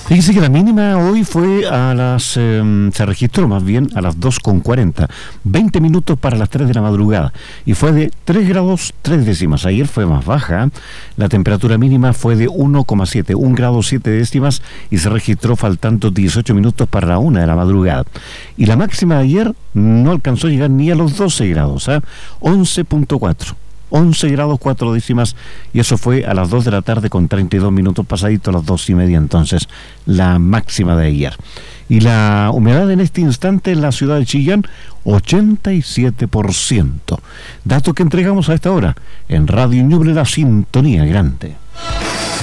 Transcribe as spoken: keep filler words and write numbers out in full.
Fíjese que la mínima hoy fue a las, eh, se registró más bien a las dos con cuarenta, veinte minutos para las tres de la madrugada, y fue de tres grados tres décimas. Ayer fue más baja, la temperatura mínima fue de uno coma siete, un grado siete décimas, y se registró faltando dieciocho minutos para la una de la madrugada. Y la máxima de ayer no alcanzó a llegar ni a los doce grados, ¿eh? once punto cuatro. once grados cuatro décimas, y eso fue a las dos de la tarde con treinta y dos minutos pasadito a las dos y media, entonces la máxima de ayer. Y la humedad en este instante en la ciudad de Chillán, ochenta y siete por ciento. Datos que entregamos a esta hora en Radio Ñuble, la sintonía grande.